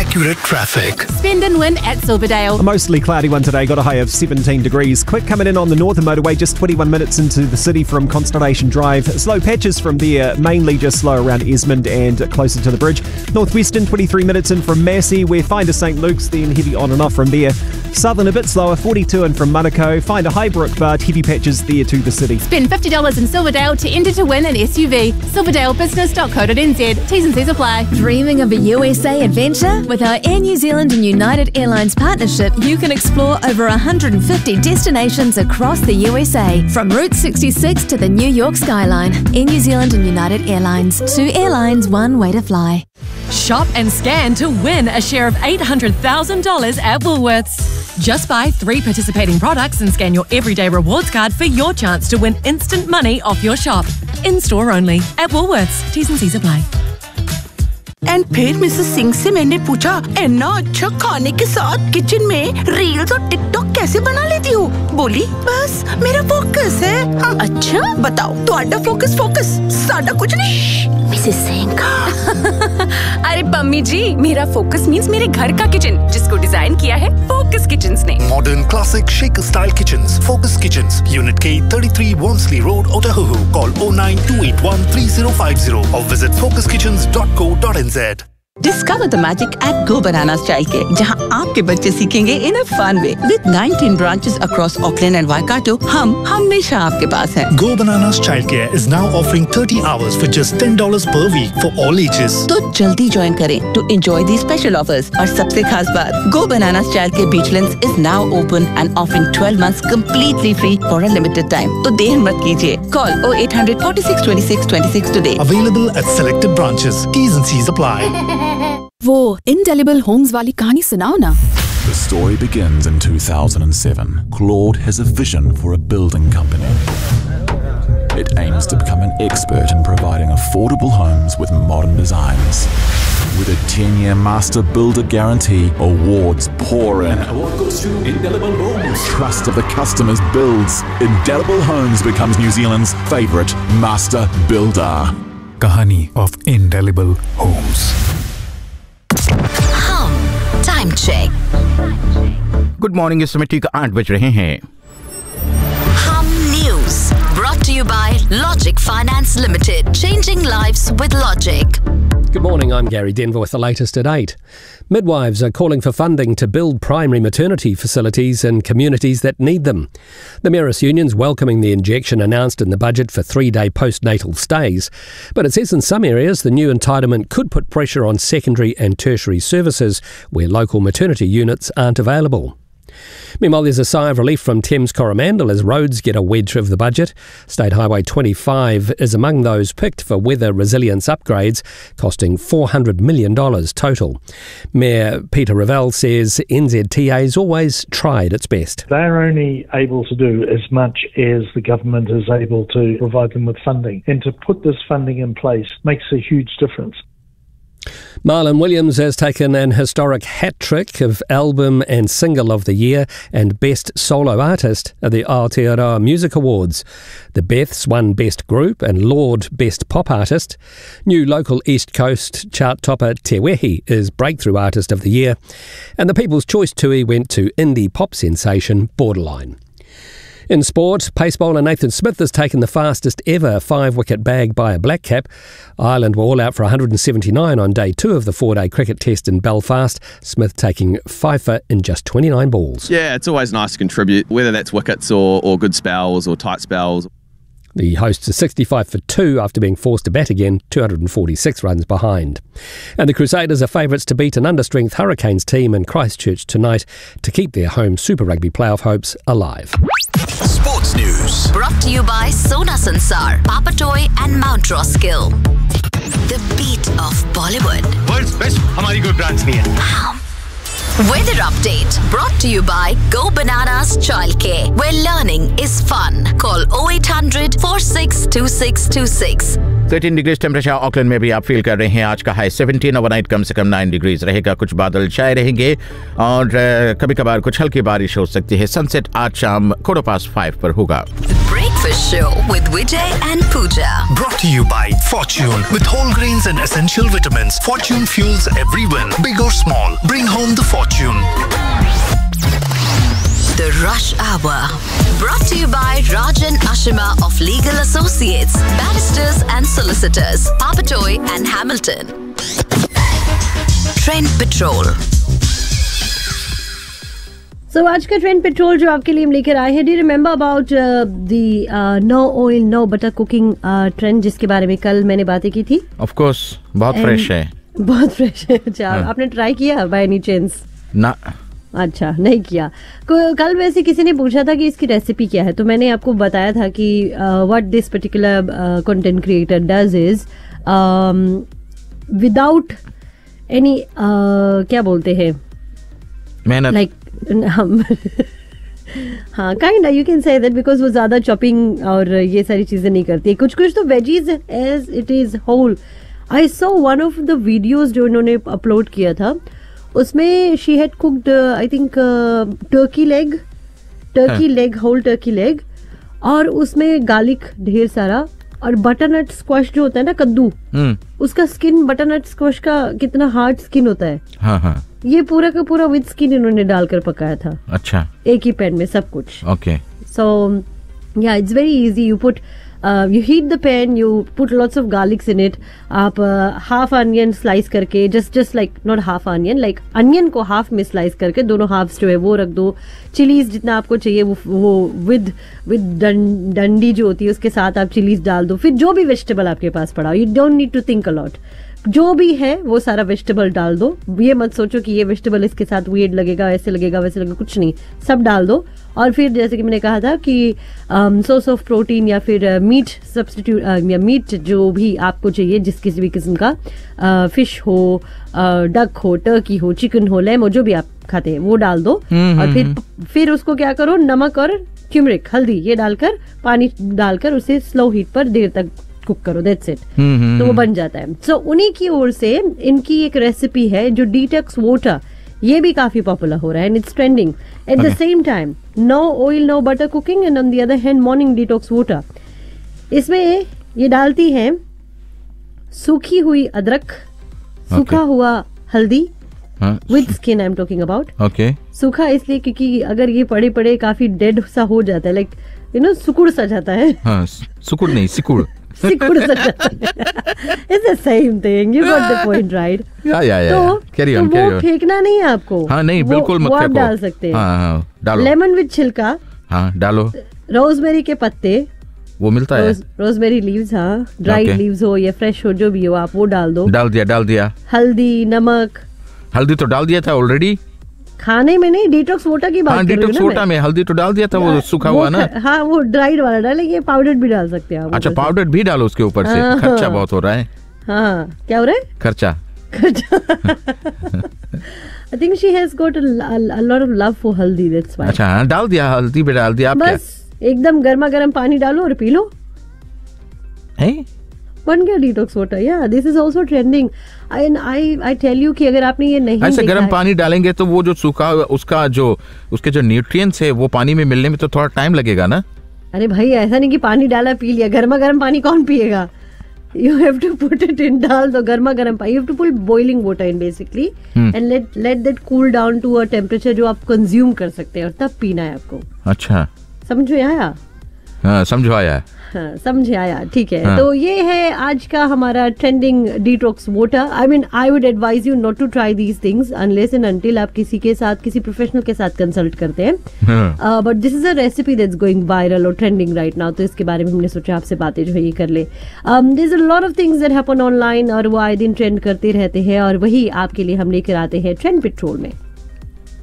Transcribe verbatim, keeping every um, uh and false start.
accurate traffic. Spend and win at Silverdale. A mostly cloudy one today, got a high of seventeen degrees. Quick coming in on the northern motorway, just twenty-one minutes into the city from Constellation Drive. Slow patches from there, mainly just slow around Esmond and closer to the bridge. Northwestern, twenty-three minutes in from Massey. We're fine to St Luke's, then heavy on and off from there. Southern a bit slower, forty-two in from Manukau. Find a Highbrook, but heavy patches there to the city. Spend fifty dollars in Silverdale to enter to win an S U V. silverdale business dot co dot n z. T's and C's apply. Dreaming of a U S A adventure? With our Air New Zealand and United Airlines partnership, you can explore over one hundred fifty destinations across the U S A. From Route sixty-six to the New York skyline. Air New Zealand and United Airlines. Two airlines, one way to fly. Shop and scan to win a share of eight hundred thousand dollars at Woolworths. Just buy three participating products and scan your Everyday Rewards card for your chance to win instant money off your shop. In-store only at Woolworths. T's and C's apply. And फिर Mrs Singh से मैंने पूछा इतना अच्छा खाने के साथ kitchen में रील्स और टिकटॉक कैसे बना लेती हो? बोली बस मेरा फोकस है। हाँ। अच्छा बताओ ਤੁਹਾਡਾ फोकस फोकस साडा कुछ नहीं। मिसेस सिंह अरे पम्मी जी मेरा फोकस मींस मेरे घर का किचन जिसको डिजाइन किया है फोकस किचन्स ने। Modern classic shaker style kitchens, Focus Kitchens, Unit K, thirty-three Wansley Road, Otahuhu. Call oh nine two eight one three oh five oh or visit focus kitchens dot co dot n z. Discover the magic at Go Bananas Childcare, जहाँ आपके बच्चे सीखेंगे in a fun way. With nineteen branches across Auckland and Waikato, हम हमेशा आपके पास हैं. Go Bananas Childcare is now offering thirty hours for just ten dollars per week for all ages. तो जल्दी join करें to enjoy these special offers. और सबसे खास बात, Go Bananas Childcare Beachlands is now open and offering twelve months completely free for a limited time. तो देर मत कीजिए. Call oh eight hundred forty-six twenty-six twenty-six today. Available at selected branches. T's and C's apply. वो Indelible Homes वाली कहानी सुनाओ ना। The story begins in two thousand seven. Claude has a vision for a building company. It aims to become an expert in providing affordable homes with modern designs. With a ten-year master builder guarantee, awards pour in. Award goes to Indelible Homes. Trust of the customers builds. Indelible Homes becomes New Zealand's favourite master builder. Kahani of Indelible Homes. Hum Time Check. Good morning, इस समय ठीक आठ बज रहे हैं। Hum News brought to you by Logic Finance Limited. Changing lives with Logic. Good morning, I'm Gary Denver with the latest at eight. Midwives are calling for funding to build primary maternity facilities in communities that need them. The Mayoress Union's welcoming the injection announced in the budget for three-day postnatal stays, but it says in some areas the new entitlement could put pressure on secondary and tertiary services where local maternity units aren't available. Meanwhile, there's a sigh of relief from Thames Coromandel as roads get a wedge of the budget. State Highway twenty-five is among those picked for weather resilience upgrades, costing four hundred million dollars total. Mayor Peter Revell says N Z T A's always tried its best. They're only able to do as much as the government is able to provide them with funding. And to put this funding in place makes a huge difference. Marlon Williams has taken an historic hat-trick of Album and Single of the Year and Best Solo Artist at the Aotearoa Music Awards. The Beths won Best Group and Lord Best Pop Artist. New local East Coast chart topper Te Wehi is Breakthrough Artist of the Year. And the People's Choice Tui went to indie pop sensation Borderline. In sport, pace bowler Nathan Smith has taken the fastest ever five-wicket bag by a black cap. Ireland were all out for one hundred seventy-nine on day two of the four-day cricket test in Belfast. Smith taking five for in just twenty-nine balls. Yeah, it's always nice to contribute, whether that's wickets or, or good spells or tight spells. The hosts are sixty-five for two after being forced to bat again, two hundred forty-six runs behind. And the Crusaders are favourites to beat an understrength Hurricanes team in Christchurch tonight to keep their home Super Rugby playoff hopes alive. Sports News brought to you by Sona Sansar, Papatoy and Mount Roskill. The beat of Bollywood. World's best हमारी कोई branch नहीं है. Hum. Weather update brought to you by Go Bananas Childcare, where learning is fun. Call oh eight hundred forty-six twenty-six twenty-six. thirteen degrees temperature Auckland में भी आप feel कर रहे हैं. आज का हाई सत्रह, ओवरनाइट कम से कम नौ डिग्रीज रहेगा. कुछ बादल छाए रहेंगे और कभी कभार कुछ हल्की बारिश हो सकती है. सनसेट आज शाम क्वार्टर पास्ट फाइव पर होगा. Breakfast Show with Vijay and Pooja. Brought to you by Fortune. With whole grains and essential vitamins, Fortune fuels every win. Big or small, bring home the fortune. The Rush Hour. Brought to you by Rajan Ashima of Legal Associates, Barristers and Solicitors, Papatoy and Hamilton. Trend Patrol. So आज का trend petrol जो आपके लिए हम लेकर आए हैं, do you remember about the no oil know butter cooking trend जिसके बारे में कल मैंने बातें की थी? ऑफ कोर्स, बहुत फ्रेश है. बहुत फ्रेश है. अच्छा, आपने ट्राई किया बाय एनी चांस? ना. अच्छा, नहीं किया. कल वैसे किसी ने पूछा था कि इसकी रेसिपी क्या है, तो मैंने आपको बताया था कि what this particular content creator does is without any क्या बोलते हैं, मेहनत, लाइक हाँ kind you can say that, because वो ज्यादा चॉपिंग और ये सारी चीजें नहीं करती. कुछ कुछ तो veggies as it is whole. I saw one of the videos जो इन्होंने अपलोड किया था, उसमें she had cooked I think Turkey leg, Turkey leg, whole Turkey leg, और उसमें गार्लिक ढेर सारा, और बटरनट स्क्वैश जो होता है ना, कद्दू, उसका स्किन, बटरनट स्क्वैश का कितना हार्ड स्किन होता है, हाँ हाँ, ये पूरा का पूरा विद स्किन इन्होंने डालकर पकाया था. अच्छा, एक ही पैन में सब कुछ. ओके, सो या it's very easy. You put you heat the pan, you put lots of garlics in it. आप हाफ अनियन स्लाइस करके, just just like not half onion, like onion को हाफ में स्लाइस करके दोनों हाफ्स जो है वो रख दो. चिलीज जितना आपको चाहिए वो वो विद विद डंडी जो होती है उसके साथ आप चिलीज डाल दो. फिर जो भी वेजिटेबल आपके पास पड़ा, you don't need to think a lot, जो भी है वो सारा वेजिटेबल डाल दो. ये मत सोचो कि ये वेजिटेबल इसके साथ वियर्ड लगेगा, ऐसे लगेगा वैसे लगेगा, कुछ नहीं, सब डाल दो. और फिर जैसे कि मैंने कहा था कि सोर्स ऑफ प्रोटीन या फिर मीट सब्स्टिट्यूट या मीट जो भी आपको चाहिए, जिस किसी भी किस्म का, फिश हो, डक हो, टर्की हो, चिकन हो, लेमो, जो भी आप खाते हैं वो डाल दो. और फिर फिर उसको क्या करो, नमक और ट्यूमरिक, हल्दी, ये डालकर, पानी डालकर उसे स्लो हीट पर देर तक कुक करो. That's it. तो वो बन जाता है. सो so, उन्हीं की ओर से इनकी एक रेसिपी है जो डिटॉक्स वाटर, ये भी काफी पॉपुलर हो रहा है, and it's trending at the same time. No oil know butter cooking, and on the other hand morning detox water. इसमें ये डालती है सूखी हुई अदरक, सूखा okay. हुआ हल्दी with skin, I am talking about. Okay, सूखा इसलिए क्योंकि अगर ये पड़े पड़े काफी डेड सा हो जाता है, लाइक यू नो सुकुड़ सा जाता है. हाँ, सुकुड़ नहीं, सिकुड़. सिकुड़ सा जाता है. It's the same thing. You got the point, right? या या या. तो carry on, carry on. वो फेंकना नहीं है आपको. हाँ नहीं, बिल्कुल मत फेंको. वो आप डाल सकते हैं. हाँ हाँ, डालो. लेमन विद छिलका. हाँ, डालो. रोजमेरी के पत्ते, वो मिलता है. रोजमेरी लीव्स, हाँ, ड्राइड लीव्स हो या फ्रेश हो, जो भी हो, आप वो डाल दो. डाल दिया, डाल दिया. हल्दी, नमक. हल्दी तो डाल दिया था ऑलरेडी. खाने में नहीं, डिटॉक्स वाटर की बात कर रही हूं ना. डिटॉक्स वाटर में हल्दी तो डाल दिया था, वो सूखा हुआ ना. हाँ, वो ड्राइड वाला डाले, ये पाउडर भी डाल सकते हैं आप. अच्छा, पाउडर भी डालो उसके ऊपर से. खर्चा बहुत हो रहा है. हाँ, क्या हो रहा है? खर्चा. खर्चा. I think she has got a lot of love for हल्दी, दैट्स व्हाई. अच्छा, हाँ, डाल दिया, हल्दी भी डाल दिया. बस एकदम गर्मा गर्म पानी डालो और पी लो. है, बन गया डिटॉक्स वाटर. या this is also trending. And I I tell you कि अगर आपने ये नहीं ऐसे गर्म पानी डालेंगे तो वो जो सूखा उसका जो उसके जो न्यूट्रिएंट्स है वो पानी में मिलने में तो थोड़ा टाइम लगेगा ना. अरे भाई, ऐसा नहीं कि पानी डाला पी लिया. गर्मा गर्म पानी कौन पिएगा? You have to put it in, डाल दो गर्मा गर्म पानी. You have to put boiling water in basically, and let let that cool down to a temperature जो आप कंज्यूम कर सकते हैं, और तब पीना है आपको. अच्छा, समझो आया? हाँ, समझो आया. हाँ, समझे आया. ठीक है. हाँ. तो ये है आज का हमारा trending detox water. I mean I would advise you not to try these things unless and until आप किसी के साथ, किसी प्रोफेशनल के साथ कंसल्ट करते हैं. But this is a recipe that's going viral और ट्रेंडिंग राइट नाउ, तो इसके बारे में हमने सोचा आपसे बातें जो है ये कर ले. There is a lot of things that happen online, और वो आए दिन ट्रेंड करते रहते हैं, और वही आपके लिए हम लेकर आते हैं ट्रेंड पेट्रोल में.